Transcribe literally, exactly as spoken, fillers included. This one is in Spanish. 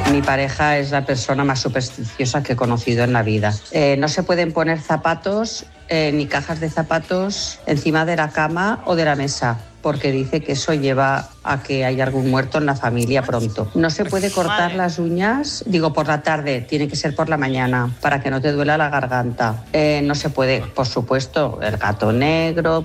Mi pareja es la persona más supersticiosa que he conocido en la vida. Eh, no se pueden poner zapatos eh, ni cajas de zapatos encima de la cama o de la mesa, porque dice que eso lleva a que haya algún muerto en la familia pronto. No se puede cortar Madre. las uñas, digo por la tarde, tiene que ser por la mañana, para que no te duela la garganta. Eh, no se puede, por supuesto, el gato negro,